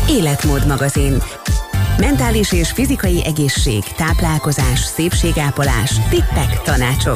Életmód magazin. Mentális és fizikai egészség, táplálkozás, szépségápolás, tippek, tanácsok.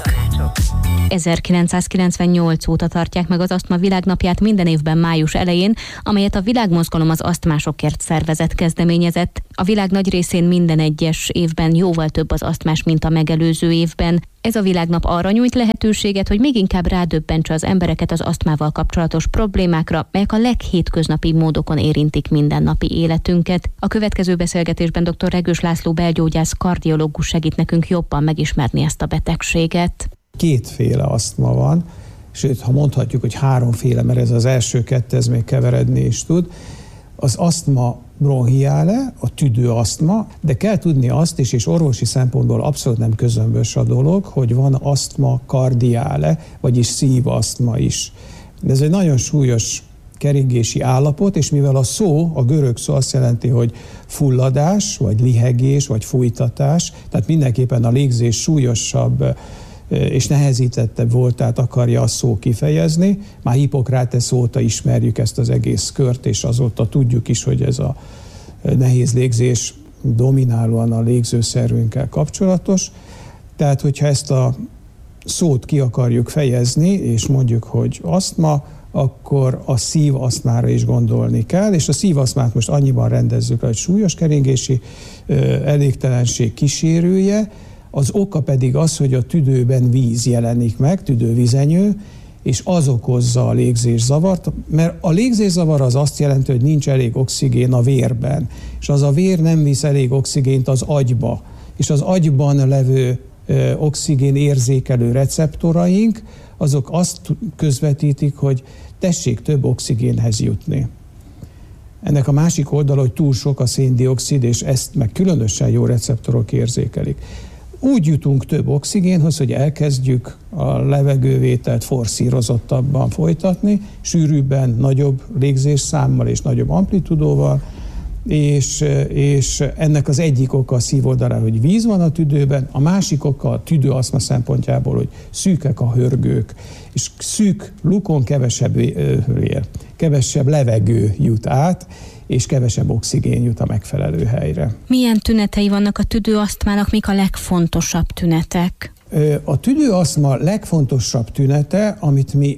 1998 óta tartják meg az asztma világnapját minden évben május elején, amelyet a Világmozgalom az asztmásokért szervezet kezdeményezett. A világ nagy részén minden egyes évben jóval több az asztmás, mint a megelőző évben. Ez a világnap arra nyújt lehetőséget, hogy még inkább rádöbbentse az embereket az asztmával kapcsolatos problémákra, melyek a leghétköznapibb módokon érintik mindennapi életünket. A következő beszélgetésben dr. Regős László belgyógyász kardiológus segít nekünk jobban megismerni ezt a betegséget. Kétféle asztma van, sőt, ha mondhatjuk, hogy háromféle, mert ez az első kettő, ez még keveredni is tud. Az asztma bronchiále, a tüdőasztma, de kell tudni azt is, és orvosi szempontból abszolút nem közömbös a dolog, hogy van asztma kardiále, vagyis szívasztma is. De ez egy nagyon súlyos keringési állapot, és mivel a görög szó azt jelenti, hogy fulladás, vagy lihegés, vagy fújtatás, tehát mindenképpen a légzés súlyosabb és nehezítettebb voltát akarja a szó kifejezni. Már Hippokrates óta ismerjük ezt az egész kört, és azóta tudjuk is, hogy ez a nehéz légzés dominálóan a légzőszervünkkel kapcsolatos. Tehát, hogyha ezt a szót ki akarjuk fejezni, és mondjuk, hogy asztma, akkor a szívasztmára is gondolni kell, és a szívasztmát most annyiban rendezzük, hogy súlyos keringési elégtelenség kísérője. Az oka pedig az, hogy a tüdőben víz jelenik meg, tüdővizenyő, és az okozza a légzészavart, mert a légzészavar az azt jelenti, hogy nincs elég oxigén a vérben, és az a vér nem visz elég oxigént az agyba, és az agyban levő oxigén érzékelő receptoraink, azok azt közvetítik, hogy tessék több oxigénhez jutni. Ennek a másik oldala, hogy túl sok a széndioxid, és ezt meg különösen jó receptorok érzékelik. Úgy jutunk több oxigénhoz, hogy elkezdjük a levegővételt forszírozottabban folytatni, sűrűbben, nagyobb légzésszámmal és nagyobb amplitudóval, és ennek az egyik oka a szívoldalán, hogy víz van a tüdőben, a másik oka a tüdőasztma szempontjából, hogy szűkek a hörgők, és szűk lukon kevesebb levegő jut át, és kevesebb oxigén jut a megfelelő helyre. Milyen tünetei vannak a tüdőasztmának, mik a legfontosabb tünetek? A tüdőasztma legfontosabb tünete, amit mi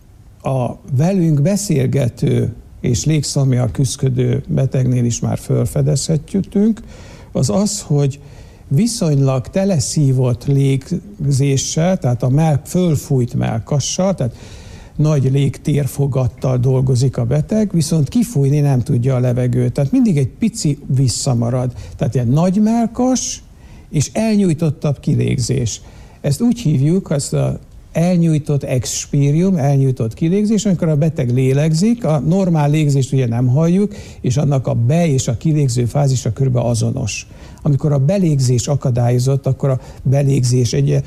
a velünk beszélgető és légszomjjal küszködő betegnél is már felfedezhetjük, az az, hogy viszonylag teleszívott légzéssel, tehát a fölfújt mellkassal, tehát nagy légtérfogattal dolgozik a beteg, viszont kifújni nem tudja a levegőt. Tehát mindig egy pici visszamarad. Tehát egy nagy mellkas és elnyújtottabb kilégzés. Ezt úgy hívjuk, azt az elnyújtott expirium, elnyújtott kilégzés, amikor a beteg lélegzik, a normál légzést ugye nem halljuk, és annak a be- és a kilégző fázisa körülbelül azonos. Amikor a belégzés akadályozott, akkor a belégzés egy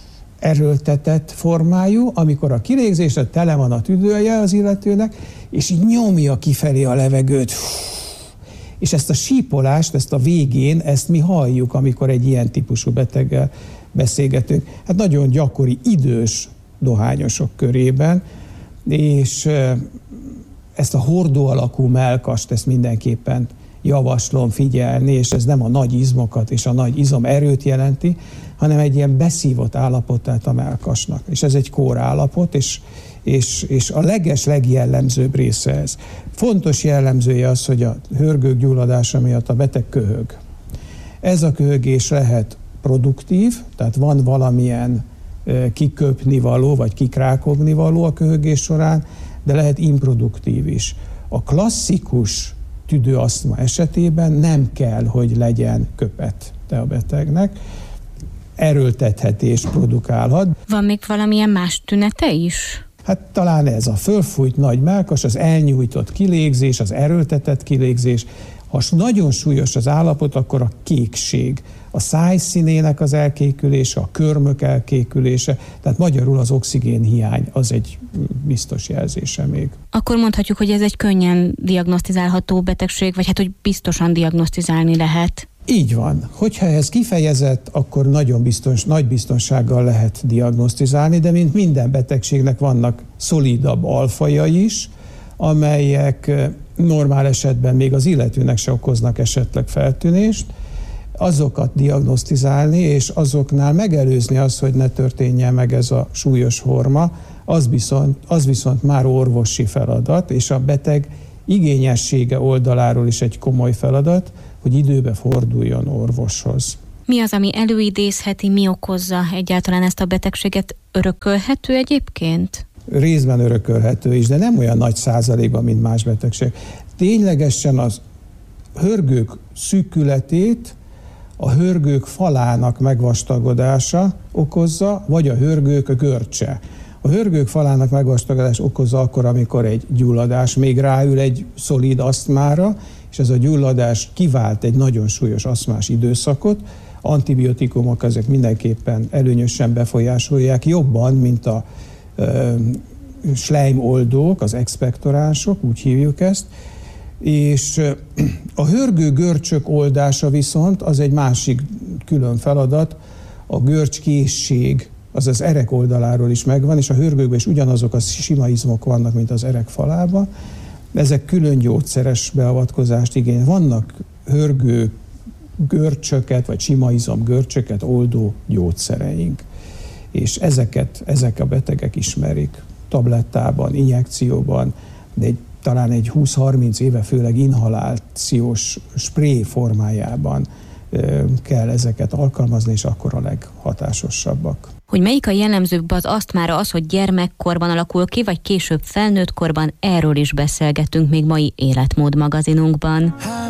erőltetett formájú, amikor a kilégzésre tele van a tüdője az illetőnek, és így nyomja kifelé a levegőt. És ezt a sípolást, ezt a végén, ezt mi halljuk, amikor egy ilyen típusú beteggel beszélgetünk. Hát nagyon gyakori idős dohányosok körében, és ezt a hordó alakú mellkast, ezt mindenképpen javaslom figyelni, és ez nem a nagy izmokat és a nagy izomerőt jelenti, hanem egy ilyen beszívott állapotát a mellkasnak. És ez egy kórállapot, és a legjellemzőbb része ez. Fontos jellemzője az, hogy a hörgők gyulladása miatt a beteg köhög. Ez a köhögés lehet produktív, tehát van valamilyen kiköpni való, vagy kikrákogni való a köhögés során, de lehet improduktív is. A klasszikus tüdőasztma esetében nem kell, hogy legyen köpete a betegnek, erőltethetést produkálhat. Van még valamilyen más tünete is? Hát talán ez a fölfújt nagy mellkas, az elnyújtott kilégzés, az erőltetett kilégzés. Ha nagyon súlyos az állapot, akkor a kékség, a szájszínének az elkékülése, a körmök elkékülése, tehát magyarul az oxigénhiány az egy biztos jelzése még. Akkor mondhatjuk, hogy ez egy könnyen diagnosztizálható betegség, vagy hát, hogy biztosan diagnosztizálni lehet. Így van. Hogyha ez kifejezett, akkor nagy biztonsággal lehet diagnosztizálni, de mint minden betegségnek vannak szolidabb alfajai is, amelyek normál esetben még az illetőnek se okoznak esetleg feltűnést, azokat diagnosztizálni, és azoknál megelőzni azt, hogy ne történjen meg ez a súlyos forma, az viszont már orvosi feladat, és a beteg igényessége oldaláról is egy komoly feladat, hogy időbe forduljon orvoshoz. Mi az, ami előidézheti, mi okozza egyáltalán ezt a betegséget? Örökölhető egyébként? Részben örökölhető is, de nem olyan nagy százalékban, mint más betegség. Ténylegesen az hörgők szűkületét a hörgők falának megvastagodása okozza, vagy a hörgők görcse. A hörgők falának megvastagodása okozza akkor, amikor egy gyulladás még ráül egy szolid asztmára, és ez a gyulladás kivált egy nagyon súlyos asztmás időszakot. Antibiotikumok ezek mindenképpen előnyösen befolyásolják, jobban, mint a schleimoldók, az expektoránsok, úgy hívjuk ezt, és a hörgő görcsök oldása viszont az egy másik külön feladat, a görcskészség, az az erek oldaláról is megvan, és a hörgőkben is ugyanazok a sima izmok vannak, mint az erek falában. Ezek külön gyógyszeres beavatkozást igényel. Vannak hörgő görcsöket, vagy sima izom görcsöket oldó gyógyszereink, és ezek a betegek ismerik tablettában, injekcióban, de talán egy 20-30 éve főleg inhalációs spré formájában kell ezeket alkalmazni, és akkor a leghatásosabbak. Hogy melyik a jellemzőbb az asztmára, az, hogy gyermekkorban alakul ki, vagy később felnőtt korban, erről is beszélgetünk még mai Életmód magazinunkban.